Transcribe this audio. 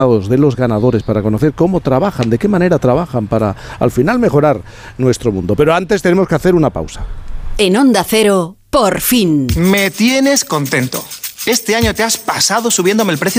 de los ganadores para conocer cómo trabajan, de qué manera trabajan para al final mejorar nuestro mundo. Pero antes tenemos que hacer una pausa. En Onda Cero, por fin. Me tienes contento. Este año te has pasado subiéndome el precio